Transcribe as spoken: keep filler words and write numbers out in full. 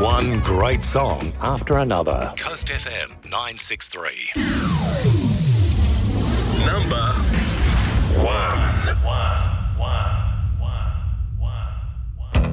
One great song after another. Coast F M nine six three.